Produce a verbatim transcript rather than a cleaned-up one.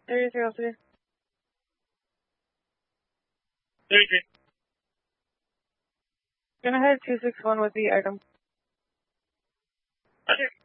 three zero three. thirty-three. Gonna head two six one with the item. Roger.